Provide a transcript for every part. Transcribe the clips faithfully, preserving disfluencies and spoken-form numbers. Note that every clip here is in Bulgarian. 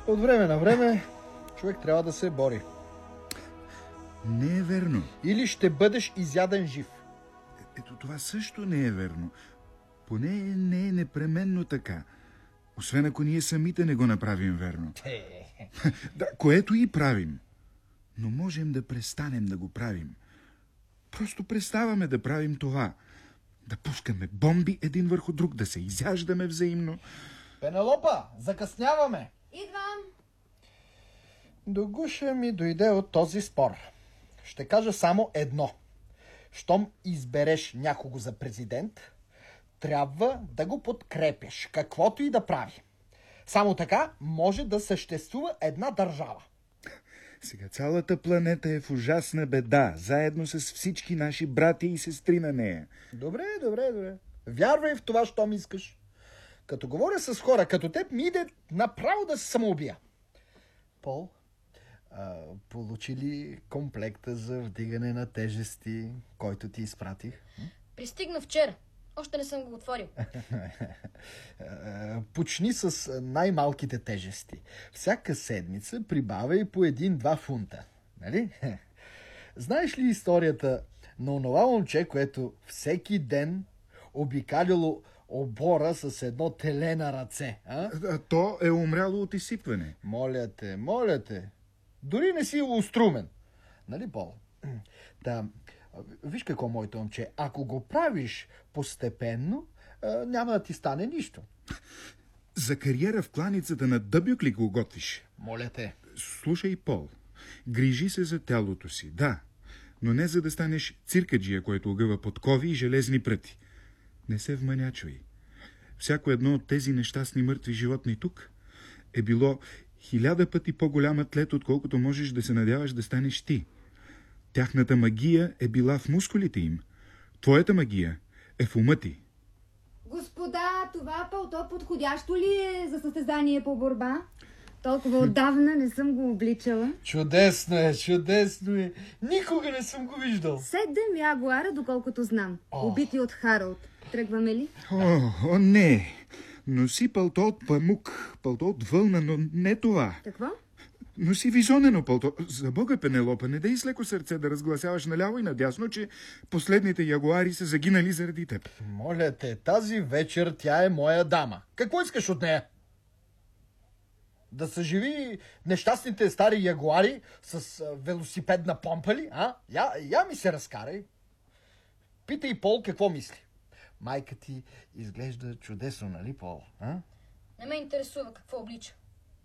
От време на време човек трябва да се бори. Не е верно. Или ще бъдеш изяден жив. Ето това също не е верно. Поне не е непременно така. Освен ако ние самите не го направим верно. Да, което и правим. Но можем да престанем да го правим. Просто преставаме да правим това. Да пускаме бомби един върху друг, да се изяждаме взаимно. Пенелопа, закъсняваме. Идвам. До гуша ми дойде от този спор. Ще кажа само едно. Щом избереш някого за президент, трябва да го подкрепяш, каквото и да прави. Само така може да съществува една държава. Сега цялата планета е в ужасна беда, заедно с всички наши брати и сестри на нея. Добре, добре, добре. Вярвай в това, щом искаш. Като говоря с хора като теб, ми иде направо да се самоубия. Пол, а, получи ли комплекта за вдигане на тежести, който ти изпратих? Пристигна вчера. Още не съм го отворил. Почни с най-малките тежести. Всяка седмица прибавяй по един-два фунта. Нали? Знаеш ли историята на онова момче, което всеки ден обикалило обора с едно теле на ръце? А? А то е умряло от изсипване. Моля те, моля те. Дори не си острумен. Нали, Пол? Да, виж какво, моето момче. Ако го правиш постепенно, няма да ти стане нищо. За кариера в кланицата на Дъбюк ли го готвиш? Моля те. Слушай, Пол, грижи се за тялото си, да, но не за да станеш циркаджия, който огъва подкови и железни пръти. Не се вманячвай. Всяко едно от тези нещастни мъртви животни тук е било хиляда пъти по-голям атлет, отколкото можеш да се надяваш да станеш ти. Тяхната магия е била в мускулите им. Твоята магия е в ума ти. Господа, това пълто подходящо ли е за състезание по борба? Толкова отдавна не съм го обличала. Чудесно е, чудесно е. Никога не съм го виждал. Седем ягуара, доколкото знам. О. Убити от Харолд. Тръгваме ли? О, о, не! Носи пълто от памук, пълто от вълна, но не това. Какво? Носи визонено пълто. За Бога, Пенелопа, не дай с леко сърце да разгласяваш наляво и надясно, че последните ягуари са загинали заради теб. Моля те, тази вечер тя е моя дама. Какво искаш от нея? Да съживи нещастните стари ягуари с а, велосипедна помпа ли? А? Я, я ми се разкарай. Питай Пол какво мисли. Майка ти изглежда чудесно, нали, Пол? А? Не ме интересува какво облича.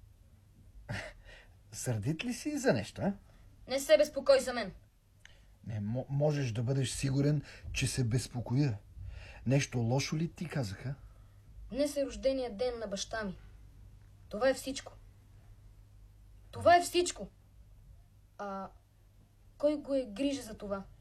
Сърдит ли си за нещо, а? Не се безпокой за мен. Не, можеш да бъдеш сигурен, че се безпокоя. Нещо лошо ли ти казаха? Днес е рождения ден на баща ми. Това е всичко. Това е всичко. А кой го е грижа за това?